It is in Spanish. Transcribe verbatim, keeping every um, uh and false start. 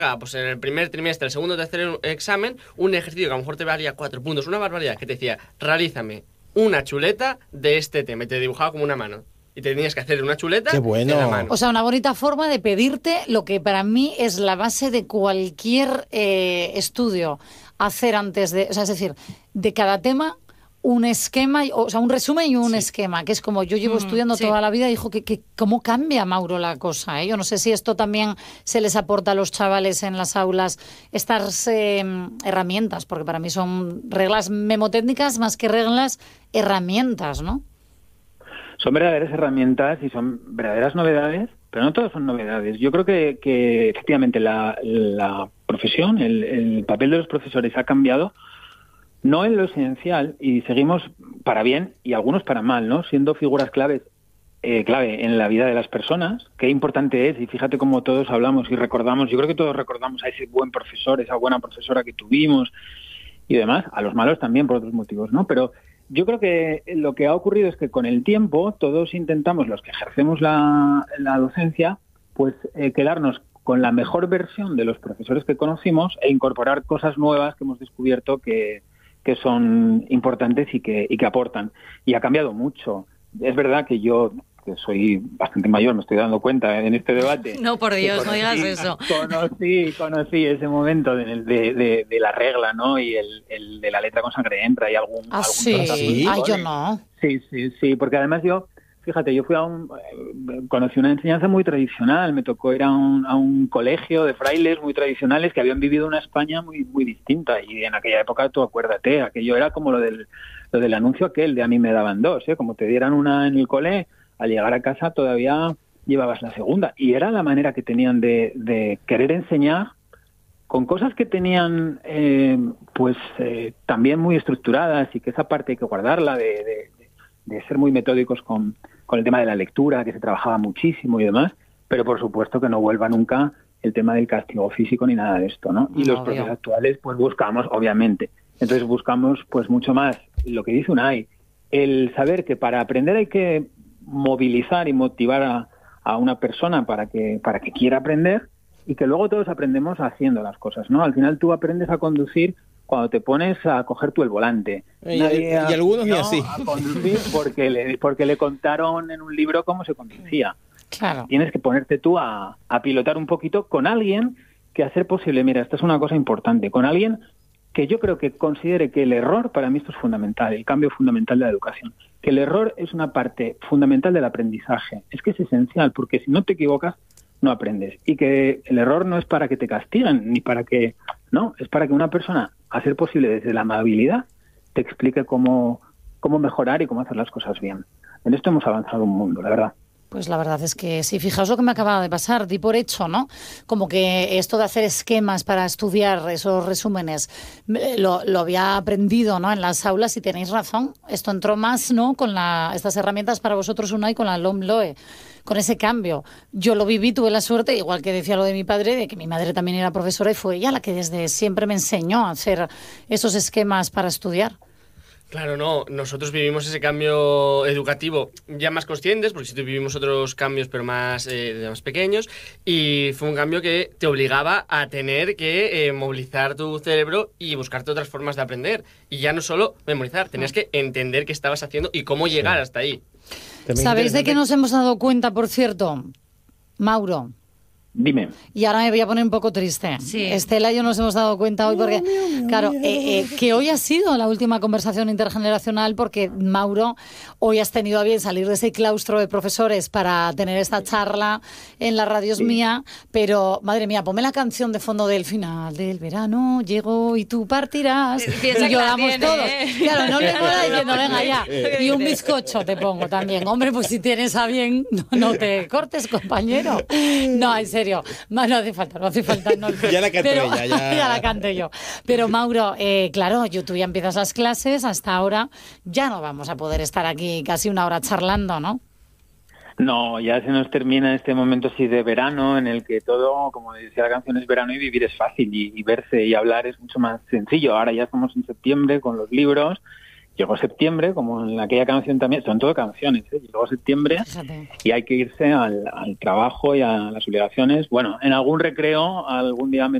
pues en el primer trimestre, el segundo o tercer examen, un ejercicio que a lo mejor te valía cuatro puntos, una barbaridad, que te decía, realízame una chuleta de este tema, y te dibujaba como una mano. Y te tenías que hacer una chuleta ¡Qué bueno! en la mano. O sea, una bonita forma de pedirte lo que para mí es la base de cualquier eh, estudio. Hacer antes de... O sea, es decir, de cada tema un esquema, o sea, un resumen y un sí. esquema, que es como yo llevo mm, estudiando sí. toda la vida y dijo que, que cómo cambia, Mauro, la cosa, ¿eh? Yo no sé si esto también se les aporta a los chavales en las aulas, estas eh, herramientas, porque para mí son reglas memotécnicas más que reglas, herramientas, ¿no? Son verdaderas herramientas y son verdaderas novedades, pero no todas son novedades. Yo creo que, que efectivamente la, la profesión, el, el papel de los profesores ha cambiado, no en lo esencial, y seguimos para bien y algunos para mal, ¿no? Siendo figuras claves, eh, clave en la vida de las personas. Qué importante es, y fíjate cómo todos hablamos y recordamos, yo creo que todos recordamos a ese buen profesor, esa buena profesora que tuvimos y demás, a los malos también por otros motivos, ¿no? Pero yo creo que lo que ha ocurrido es que con el tiempo todos intentamos, los que ejercemos la, la docencia, pues eh, quedarnos con la mejor versión de los profesores que conocimos e incorporar cosas nuevas que hemos descubierto que, que son importantes y que, y que aportan. Y ha cambiado mucho. Es verdad que yo, que soy bastante mayor, me estoy dando cuenta en este debate. No, por Dios, conocí, no digas eso. Conocí, conocí ese momento de, de, de, de la regla, ¿no? Y el, el de la letra con sangre entra y algún... Ah, algún sí. Ah, yo no. Sí, sí, sí, porque además yo, fíjate, yo fui a un... Conocí una enseñanza muy tradicional, me tocó ir a un, a un colegio de frailes muy tradicionales que habían vivido una España muy, muy distinta, y en aquella época, tú acuérdate, aquello era como lo del, lo del anuncio aquel de a mí me daban dos, ¿eh? Como te dieran una en el cole, al llegar a casa todavía llevabas la segunda. Y era la manera que tenían de, de querer enseñar con cosas que tenían eh, pues eh, también muy estructuradas, y que esa parte hay que guardarla, de, de, de ser muy metódicos con, con el tema de la lectura, que se trabajaba muchísimo y demás, pero por supuesto que no vuelva nunca el tema del castigo físico ni nada de esto, ¿no? Y no, los profesores actuales pues buscamos, obviamente, entonces buscamos pues mucho más lo que dice Unai, el saber que para aprender hay que movilizar y motivar a, a una persona para que para que quiera aprender, y que luego todos aprendemos haciendo las cosas, ¿no? Al final tú aprendes a conducir cuando te pones a coger tú el volante. Y, Nadie, y algunos ni así. A conducir porque le, porque le contaron en un libro cómo se conducía. Claro. Tienes que ponerte tú a, a pilotar un poquito con alguien que, a ser posible, mira, esta es una cosa importante, con alguien que yo creo que considere que el error, para mí esto es fundamental, el cambio fundamental de la educación, que el error es una parte fundamental del aprendizaje. Es que es esencial, porque si no te equivocas, no aprendes. Y que el error no es para que te castiguen, ni para que... No, es para que una persona, a ser posible desde la amabilidad, te explique cómo, cómo mejorar y cómo hacer las cosas bien. En esto hemos avanzado un mundo, la verdad. Pues la verdad es que sí, fijaos lo que me acaba de pasar, di por hecho, ¿no? Como que esto de hacer esquemas para estudiar esos resúmenes, lo, lo había aprendido, ¿no? En las aulas, y tenéis razón, esto entró más, ¿no? Con la, estas herramientas para vosotros, Unai, con la LOMLOE, con ese cambio. Yo lo viví, tuve la suerte, igual que decía lo de mi padre, de que mi madre también era profesora, y fue ella la que desde siempre me enseñó a hacer esos esquemas para estudiar. Claro, no, nosotros vivimos ese cambio educativo ya más conscientes, porque sí vivimos otros cambios, pero más, eh, más pequeños, y fue un cambio que te obligaba a tener que eh, movilizar tu cerebro y buscarte otras formas de aprender. Y ya no solo memorizar, tenías que entender qué estabas haciendo y cómo llegar sí. hasta ahí. También ¿sabéis de qué nos hemos dado cuenta, por cierto? Mauro. Dime. Y ahora me voy a poner un poco triste. Sí. Estela y yo nos hemos dado cuenta hoy porque, Mío, mío, mío, claro, mío. Eh, eh, que hoy ha sido la última conversación intergeneracional, porque, Mauro, hoy has tenido a bien salir de ese claustro de profesores para tener esta charla en la radio sí. mía, pero, madre mía, ponme la canción de fondo del final del verano, llego y tú partirás. Piensa y lloramos tiene, todos. ¿eh? Claro, no me mola diciendo, venga ya. Y un bizcocho te pongo también. Hombre, pues si tienes a bien, no, no te cortes, compañero. No, en serio. No, no hace falta, no hace falta. No. Ya la canté Pero, ella, ya. ya la canté yo. Pero, Mauro, eh, claro, yo, tú ya empiezas las clases, hasta ahora ya no vamos a poder estar aquí casi una hora charlando, ¿no? No, ya se nos termina este momento así de verano, en el que todo, como decía la canción, es verano y vivir es fácil, y, y verse y hablar es mucho más sencillo. Ahora ya estamos en septiembre con los libros, llegó septiembre, como en aquella canción también, son todo canciones, ¿eh? Llegó septiembre Fíjate. y hay que irse al, al trabajo y a las obligaciones. Bueno, en algún recreo algún día me